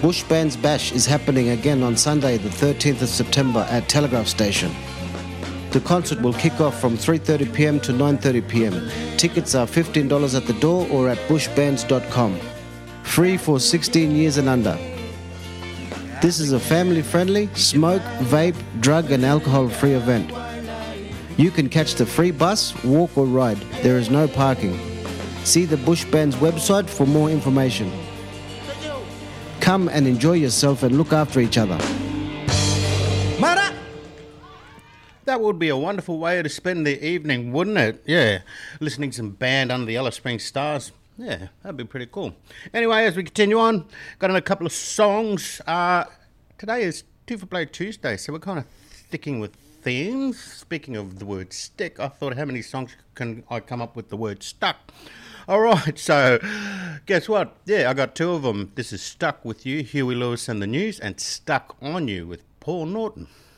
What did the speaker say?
Bush Bands Bash is happening again on Sunday the 13th of September at Telegraph Station. The concert will kick off from 3:30pm to 9:30pm. Tickets are $15 at the door or at bushbands.com. Free for 16 years and under. This is a family-friendly, smoke, vape, drug and alcohol-free event. You can catch the free bus, walk or ride. There is no parking. See the Bush Band's website for more information. Come and enjoy yourself and look after each other. Mara! That would be a wonderful way to spend the evening, wouldn't it? Yeah, listening to some band under the Alice Springs stars. Yeah, that'd be pretty cool. Anyway, as we continue on, got in a couple of songs. Today is Two for Play Tuesday, so we're kind of sticking with themes. Speaking of the word stick, I thought, how many songs can I come up with the word stuck? All right, so guess what? Yeah, I got two of them. This is Stuck with You, Huey Lewis and the News, and Stuck on You with Paul Norton.